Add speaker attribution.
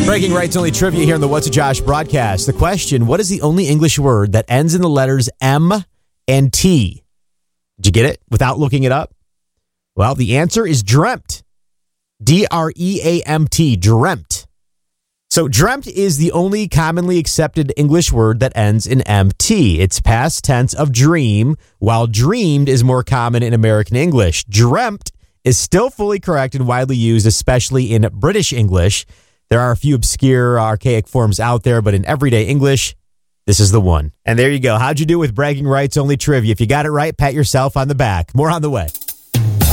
Speaker 1: Bragging rights only trivia here on the What's a Josh broadcast. The question, what is the only English word that ends in the letters M and T? Did you get it without looking it up? Well, the answer is dreamt. D-R-E-A-M-T, dreamt. So dreamt is the only commonly accepted English word that ends in MT. It's past tense of dream, while dreamed is more common in American English. Dreamt is still fully correct and widely used, especially in British English. There are a few obscure, archaic forms out there, but in everyday English, this is the one. And there you go. How'd you do with bragging rights only trivia? If you got it right, pat yourself on the back. More on the way.